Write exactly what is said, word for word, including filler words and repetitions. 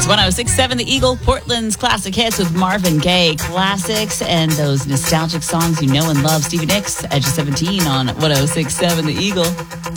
It's one oh six point seven The Eagle, Portland's classic hits with Marvin Gaye classics and those nostalgic songs you know and love. Stevie Nicks, Edge of seventeen on one oh six point seven The Eagle.